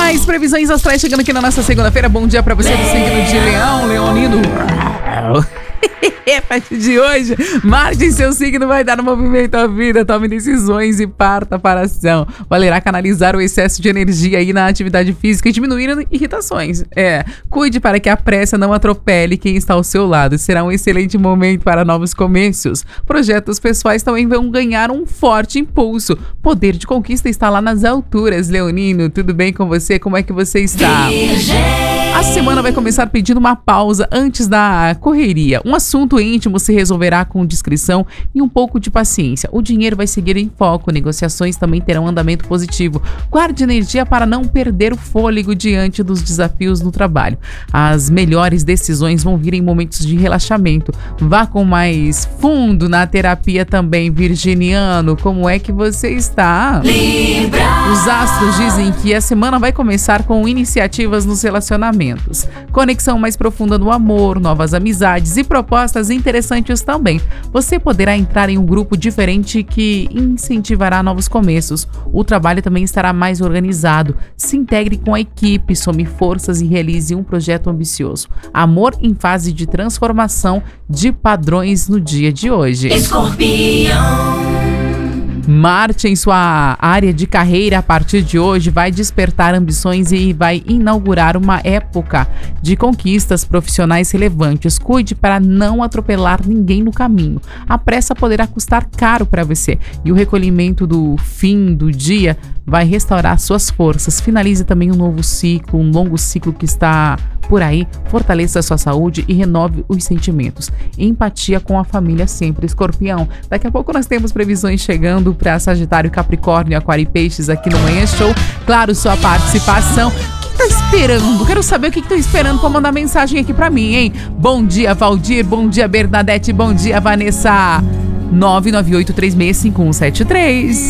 mais previsões astrais chegando aqui na nossa segunda-feira. Bom dia pra você do signo de Leão, Leonino. A partir de hoje, Marte em seu signo vai dar movimento à vida, tome decisões e parta para a ação. Valerá canalizar o excesso de energia aí na atividade física e diminuir irritações. Cuide para que a pressa não atropele quem está ao seu lado. Será um excelente momento para novos começos. Projetos pessoais também vão ganhar um forte impulso. Poder de conquista está lá nas alturas. Leonino, tudo bem com você? Como é que você está? A semana vai começar pedindo uma pausa antes da correria. Um assunto íntimo se resolverá com discrição e um pouco de paciência. O dinheiro vai seguir em foco, negociações também terão andamento positivo. Guarde energia para não perder o fôlego diante dos desafios no trabalho. As melhores decisões vão vir em momentos de relaxamento. Vá com mais fundo na terapia também, virginiano. Como é que você está? Libra! Os astros dizem que a semana vai começar com iniciativas nos relacionamentos. Conexão mais profunda no amor, novas amizades e propostas interessantes também. Você poderá entrar em um grupo diferente que incentivará novos começos. O trabalho também estará mais organizado. Se integre com a equipe, some forças e realize um projeto ambicioso. Amor em fase de transformação de padrões no dia de hoje. Escorpião. Marte em sua área de carreira a partir de hoje vai despertar ambições e vai inaugurar uma época de conquistas profissionais relevantes. Cuide para não atropelar ninguém no caminho. A pressa poderá custar caro para você e o recolhimento do fim do dia vai restaurar suas forças. Finalize também um novo ciclo, um longo ciclo que está por aí. Fortaleça a sua saúde e renove os sentimentos. Empatia com a família sempre, Escorpião. Daqui a pouco nós temos previsões chegando para Sagitário, Capricórnio, Aquário e Peixes aqui no Manhã Show. Claro, sua participação. Tá esperando? Quero saber o que estão esperando para mandar mensagem aqui para mim, hein? Bom dia, Valdir. Bom dia, Bernadette. Bom dia, Vanessa. 998365173.